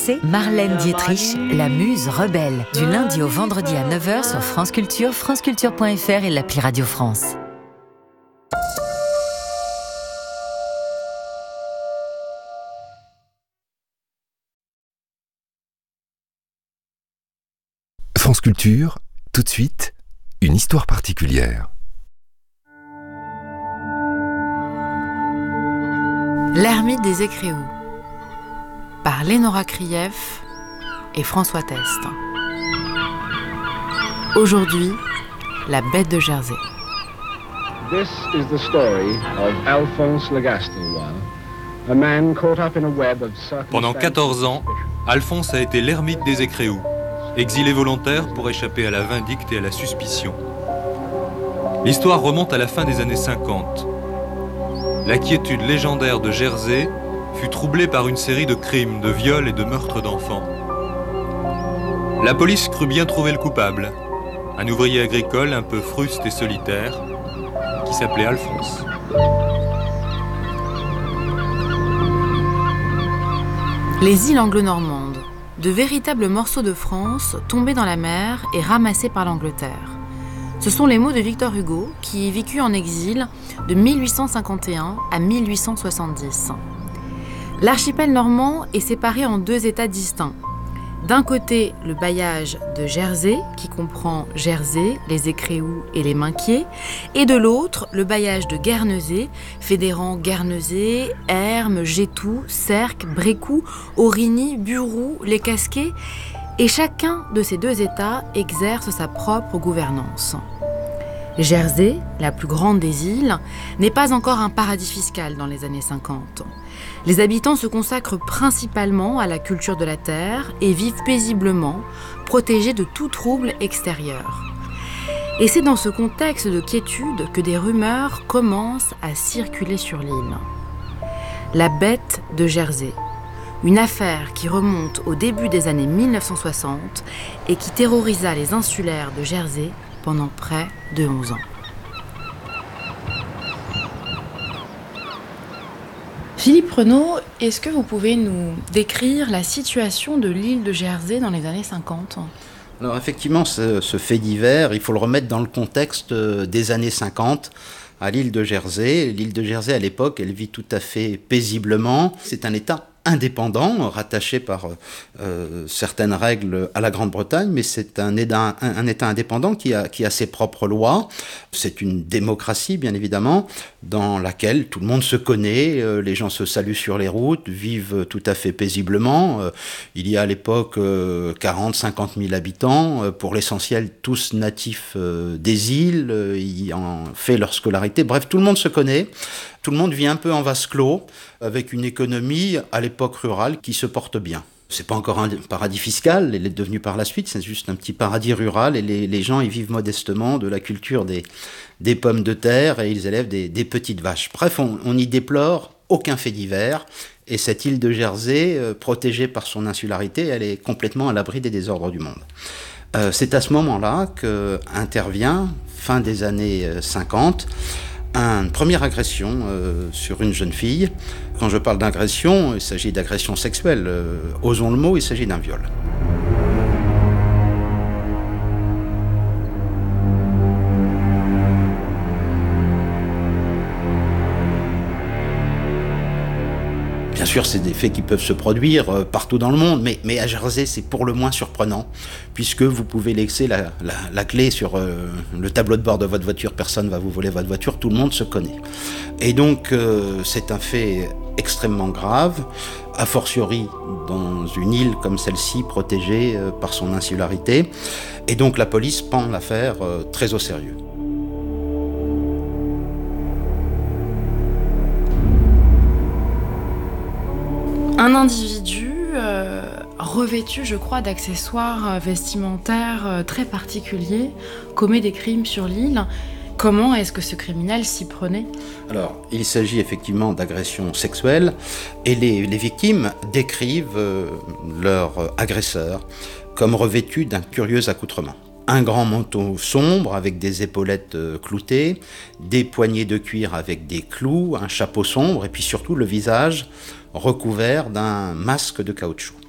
c'est Marlène Dietrich, la muse rebelle. Du lundi au vendredi à 9h sur France Culture, franceculture.fr et l'appli Radio France. France Culture, tout de suite, une histoire particulière. L'ermite des Écréous, par Lénora Krief et François Test. Aujourd'hui, la bête de Jersey. This is the story of Alphonse Le Gastellois, a man caught up in a web of circumstances. Pendant 14 ans, Alphonse a été l'ermite des Écréous, exilé volontaire pour échapper à la vindicte et à la suspicion. L'histoire remonte à la fin des années 50. La quiétude légendaire de Jersey fut troublée par une série de crimes, de viols et de meurtres d'enfants. La police crut bien trouver le coupable, un ouvrier agricole un peu fruste et solitaire, qui s'appelait Alphonse. Les îles anglo-normandes, de véritables morceaux de France tombés dans la mer et ramassés par l'Angleterre. Ce sont les mots de Victor Hugo, qui vécut en exil de 1851 à 1870. L'archipel normand est séparé en deux États distincts. D'un côté, le bailliage de Jersey, qui comprend Jersey, les Écréous et les Minquiers, et de l'autre, le bailliage de Guernesey, fédérant Guernesey, Hermes, Gétou, Sercq, Brécourt, Aurigny, Buroux, les Casquets, et chacun de ces deux États exerce sa propre gouvernance. Jersey, la plus grande des îles, n'est pas encore un paradis fiscal dans les années 50. Les habitants se consacrent principalement à la culture de la terre et vivent paisiblement, protégés de tout trouble extérieur. Et c'est dans ce contexte de quiétude que des rumeurs commencent à circuler sur l'île. La bête de Jersey, une affaire qui remonte au début des années 1960 et qui terrorisa les insulaires de Jersey pendant près de 11 ans. Philippe Renaud, est-ce que vous pouvez nous décrire la situation de l'île de Jersey dans les années 50 ? Alors effectivement, ce fait divers, il faut le remettre dans le contexte des années 50 à l'île de Jersey. L'île de Jersey, à l'époque, elle vit tout à fait paisiblement. C'est un État indépendant, rattaché par certaines règles à la Grande-Bretagne, mais c'est un État indépendant qui a ses propres lois. C'est une démocratie, bien évidemment, dans laquelle tout le monde se connaît, les gens se saluent sur les routes, vivent tout à fait paisiblement. Il y a à l'époque 40-50 000 habitants, pour l'essentiel tous natifs des îles, y en fait leur scolarité. Bref, tout le monde se connaît. Tout le monde vit un peu en vase clos, avec une économie à l'époque rurale qui se porte bien. C'est pas encore un paradis fiscal, elle est devenue par la suite, c'est juste un petit paradis rural et les gens y vivent modestement de la culture des pommes de terre et ils élèvent des petites vaches. Bref, on n'y déplore aucun fait divers et cette île de Jersey, protégée par son insularité, elle est complètement à l'abri des désordres du monde. C'est à ce moment-là qu'intervient, fin des années 50, une première agression sur une jeune fille. Quand je parle d'agression, il s'agit d'agression sexuelle. Osons le mot, il s'agit d'un viol. Bien sûr, c'est des faits qui peuvent se produire partout dans le monde, mais à Jersey, c'est pour le moins surprenant, puisque vous pouvez laisser la clé sur le tableau de bord de votre voiture, personne ne va vous voler votre voiture, tout le monde se connaît. Et donc, c'est un fait extrêmement grave, a fortiori dans une île comme celle-ci, protégée par son insularité, et donc la police prend l'affaire très au sérieux. Un individu revêtu, je crois, d'accessoires vestimentaires très particuliers, commet des crimes sur l'île. Comment est-ce que ce criminel s'y prenait ? Alors, il s'agit effectivement d'agressions sexuelles et les victimes décrivent leur agresseur comme revêtu d'un curieux accoutrement. Un grand manteau sombre avec des épaulettes cloutées, des poignets de cuir avec des clous, un chapeau sombre et puis surtout le visage recouvert d'un masque de caoutchouc.